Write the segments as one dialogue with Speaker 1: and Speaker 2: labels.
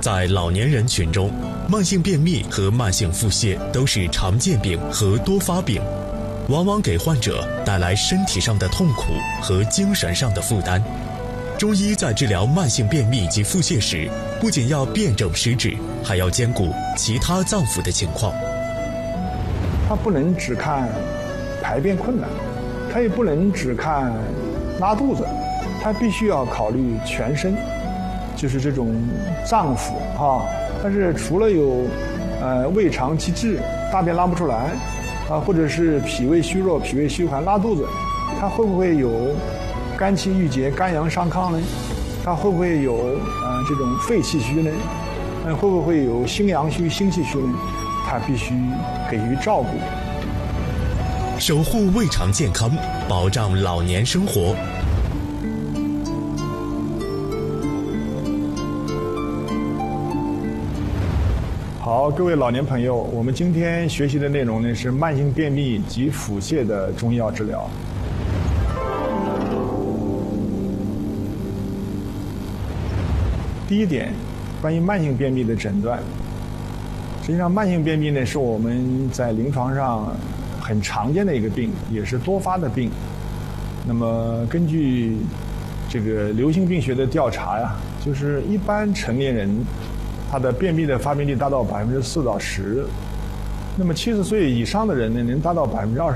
Speaker 1: 在老年人群中，慢性便秘和慢性腹泻都是常见病和多发病，往往给患者带来身体上的痛苦和精神上的负担。中医在治疗慢性便秘及腹泻时，不仅要辨证施治，还要兼顾其他脏腑的情况。
Speaker 2: 他不能只看排便困难，他也不能只看拉肚子，他必须要考虑全身，就是这种脏腑啊。但是除了有胃肠积滞，大便拉不出来啊，或者是脾胃虚弱、脾胃虚寒、拉肚子，他会不会有肝气郁结、肝阳伤亢呢？他会不会有这种肺气虚呢？会不会有心阳虚、心气虚呢？他必须给予照顾。
Speaker 1: 守护胃肠健康，保障老年生活。
Speaker 2: 好，各位老年朋友，我们今天学习的内容呢是慢性便秘及腹泻的中医药治疗。第一点，关于慢性便秘的诊断。实际上，慢性便秘呢是我们在临床上很常见的一个病，也是多发的病。那么，根据这个流行病学的调查呀，就是一般成年人他的便秘的发病率达到4%到10%，那么70岁以上的人呢能达到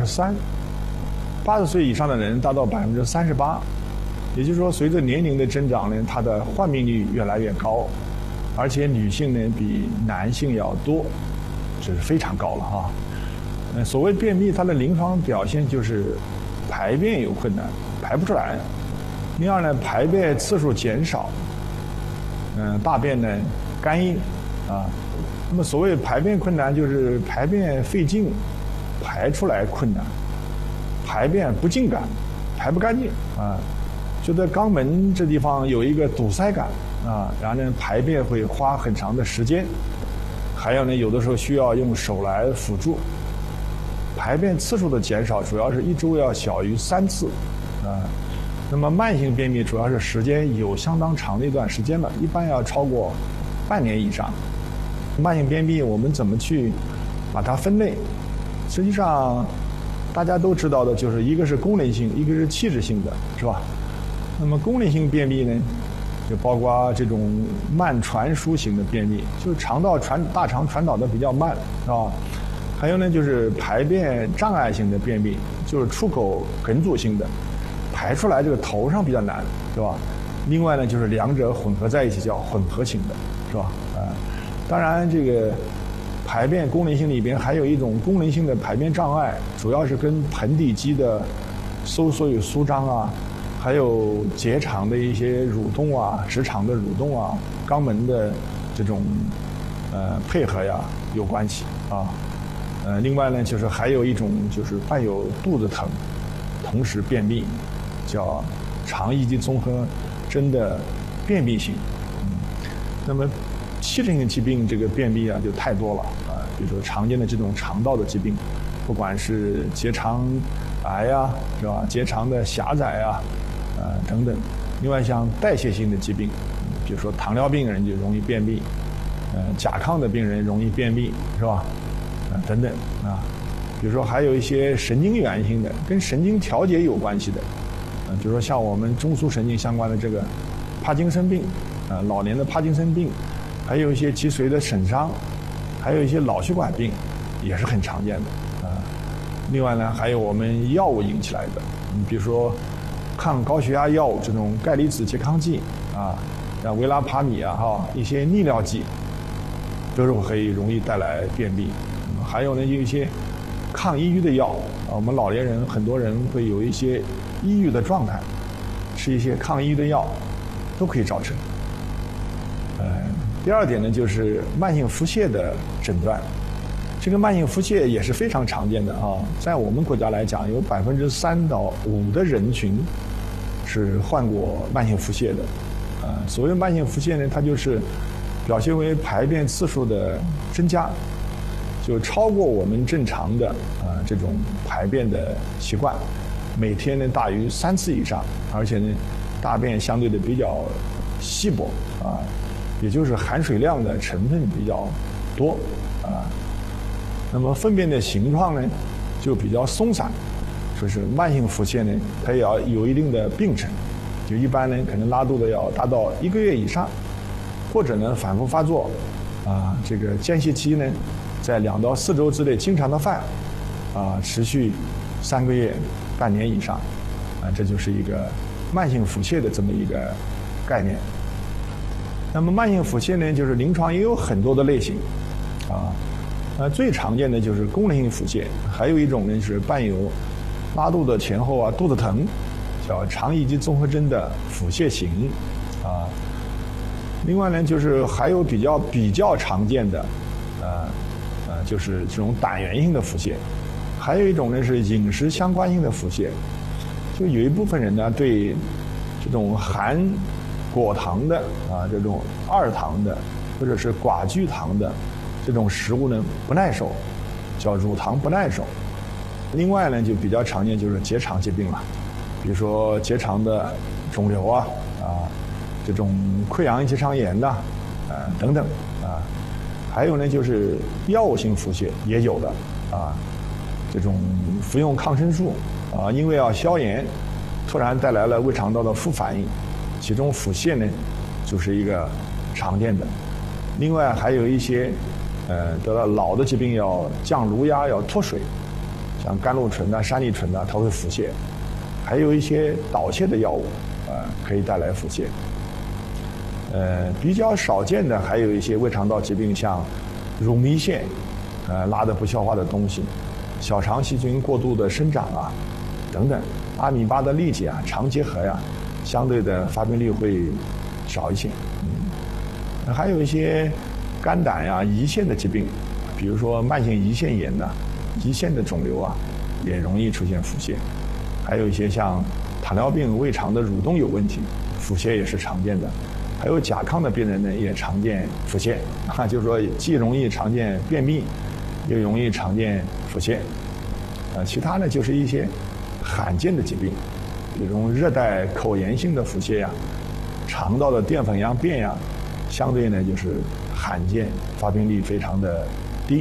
Speaker 2: 23%，80岁以上的人达到38%。也就是说，随着年龄的增长呢，它的患病率越来越高，而且女性呢比男性要多，这是非常高了哈。所谓便秘，它的临床表现就是排便有困难，排不出来。第二呢，排便次数减少，大便呢干硬啊。那么所谓排便困难，就是排便费劲，排出来困难，排便不尽感，排不干净啊。就在肛门这地方有一个堵塞感啊，然后呢排便会花很长的时间，还有呢有的时候需要用手来辅助。排便次数的减少，主要是1周要小于3次啊。那么慢性便秘主要是时间有相当长的一段时间了，一般要超过半年以上。慢性便秘我们怎么去把它分类？实际上大家都知道的就是一个是功能性，一个是器质性的，是吧？那么功能性便秘呢，就包括这种慢传输型的便秘，就是大肠传导的比较慢，是吧？还有呢，就是排便障碍性的便秘，就是出口梗阻性的，排出来这个头上比较难，是吧？另外呢，就是两者混合在一起叫混合型的，是吧？当然这个排便功能性里边还有一种功能性的排便障碍，主要是跟盆底肌的收缩与舒张啊，还有结肠的一些蠕动啊、直肠的蠕动啊、肛门的这种配合呀有关系啊。另外呢，就是还有一种就是伴有肚子疼，同时便秘，叫肠易激综合征的便秘型。那么器质性疾病这个便秘啊就太多了啊，比如说常见的这种肠道的疾病，不管是结肠癌呀，是吧？结肠的狭窄啊，等等。另外像代谢性的疾病，比如说糖尿病人就容易便秘，甲亢的病人容易便秘，是吧？等等啊，比如说还有一些神经源性的，跟神经调节有关系的，比如说像我们中枢神经相关的这个帕金森病，老年的帕金森病，还有一些脊髓的损伤，还有一些脑血管病，也是很常见的啊。另外呢，还有我们药物引起来的，比如说抗高血压药物这种钙离子拮抗剂啊，像维拉帕米啊一些利尿剂，都是可以容易带来便秘。还有呢，有一些抗抑郁的药啊，我们老年人很多人会有一些抑郁的状态，吃一些抗抑郁的药都可以造成。第二点呢，就是慢性腹泻的诊断。这个慢性腹泻也是非常常见的啊，在我们国家来讲，有3%到5%的人群是患过慢性腹泻的。所谓慢性腹泻呢，它就是表现为排便次数的增加，就超过我们正常的这种排便的习惯，每天呢大于3次以上，而且呢大便相对的比较稀薄啊。 也就是含水量的成分比较多啊。那么粪便的形状呢，就比较松散，说是慢性腹泻呢，它也要有一定的病程，就一般呢可能拉肚子要达到1个月以上，或者呢反复发作，啊，这个间歇期呢，在2到4周之内经常的犯，啊，持续3个月、半年以上，啊，这就是一个慢性腹泻的这么一个概念。那么慢性腹泻呢，就是临床也有很多的类型，啊，最常见的就是功能性腹泻，还有一种呢是伴有拉肚子前后啊肚子疼，叫肠易激综合征的腹泻型，啊，另外呢就是还有比较常见的，就是这种胆源性的腹泻，还有一种呢是饮食相关性的腹泻，就有一部分人呢对这种含果糖的啊这种二糖的或者是寡聚糖的这种食物呢不耐受，叫乳糖不耐受。另外呢就比较常见就是结肠疾病了，比如说结肠的肿瘤啊这种溃疡性结肠炎呐等等啊，还有呢就是药物性腹泻也有的啊，这种服用抗生素啊，因为要消炎，突然带来了胃肠道的副反应，其中腹泻呢就是一个常见的。另外还有一些得了老的疾病要降颅压要脱水，像甘露醇山梨醇它会腹泻，还有一些导泻的药物可以带来腹泻。比较少见的还有一些胃肠道疾病，像乳糜泻拉的不消化的东西，小肠细菌过度的生长啊等等，阿米巴的痢疾啊肠结核呀相对的发病率会少一些。还有一些肝胆呀胰腺的疾病，比如说慢性胰腺炎呐胰腺的肿瘤啊也容易出现腹泻。还有一些像糖尿病胃肠的蠕动有问题，腹泻也是常见的。还有甲亢的病人呢也常见腹泻就是说既容易常见便秘又容易常见腹泻。其他呢就是一些罕见的疾病，比如热带口炎性的腹泻呀，肠道的淀粉样变呀，相对呢就是罕见，发病率非常的低。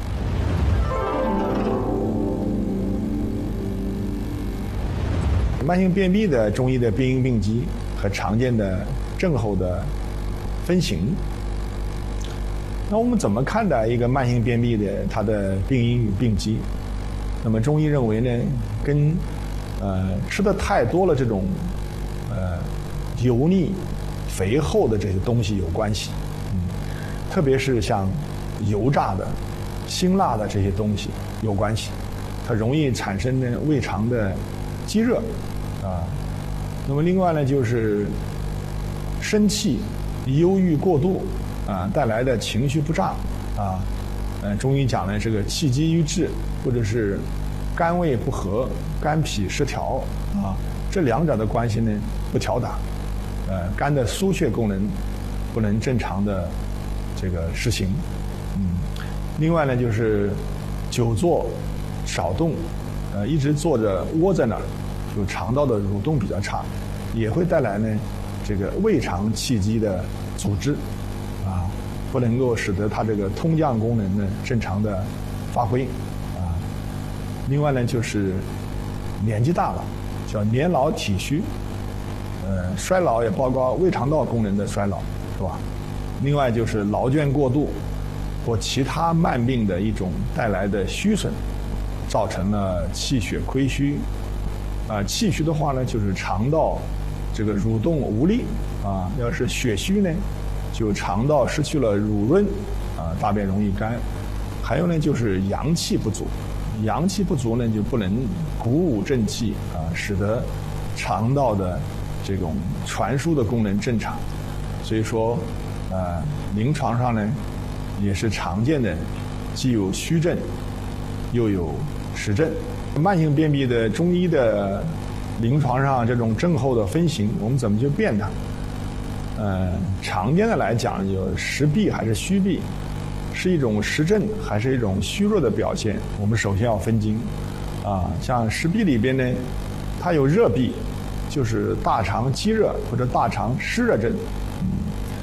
Speaker 2: 慢性便秘的中医的病因病机和常见的症候的分型。那我们怎么看待一个慢性便秘的它的病因与病机？那么中医认为呢，跟吃的太多了这种油腻肥厚的这些东西有关系，特别是像油炸的辛辣的这些东西有关系，它容易产生呢胃肠的积热啊。那么另外呢就是生气忧郁过度带来的情绪不畅中医讲呢这个气机郁滞，或者是肝胃不和肝脾失调这两者的关系呢不调达，肝的输血功能不能正常的这个实行。另外呢就是久坐少动一直坐着窝在那儿，就肠道的蠕动比较差，也会带来呢这个胃肠气机的阻滞不能够使得它这个通降功能呢正常的发挥另外呢就是年纪大了，叫年老体虚，衰老也包括胃肠道功能的衰老，是吧？另外就是劳倦过度或其他慢病的一种带来的虚损，造成了气血亏虚气虚的话呢就是肠道这个蠕动无力要是血虚呢就肠道失去了濡润大便容易干。还有呢就是阳气不足，阳气不足呢就不能鼓舞正气使得肠道的这种传输的功能正常。所以说临床上呢也是常见的，既有虚症又有实症。慢性便秘的中医的临床上这种症候的分型，我们怎么去辨它？常见的来讲，就实痹还是虚痹，是一种实症还是一种虚弱的表现，我们首先要分经像实痹里边呢，它有热痹，就是大肠积热或者大肠湿热症，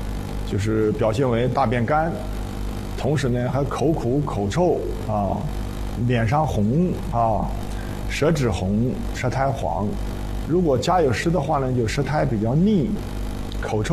Speaker 2: 就是表现为大便干，同时呢还口苦口臭啊，脸上红啊，舌质红，舌苔黄。如果家有湿的话呢，就舌苔比较腻，口臭。